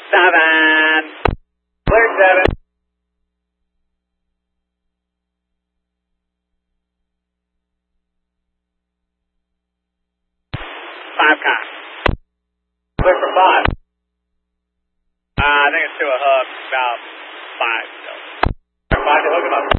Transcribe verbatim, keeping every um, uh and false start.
Seven. Clear seven. Five cock. Clear for five. Uh, I think it's to a hook, about five. So. Five to hook him up.